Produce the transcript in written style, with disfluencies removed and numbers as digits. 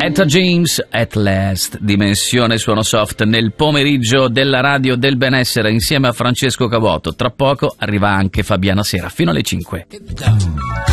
Etta James, At Last, Dimensione Suono Soft nel pomeriggio della Radio del Benessere insieme a Francesco Cavuoto. Tra poco arriva anche Fabiana Sera fino alle 5.